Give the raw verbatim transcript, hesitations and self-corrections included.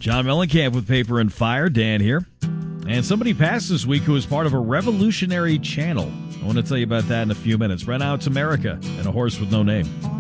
John Mellencamp with Paper and Fire. Dan here. And somebody passed this week who was part of a revolutionary channel. I want to tell you about that in a few minutes. Right now, it's America and a horse with no name.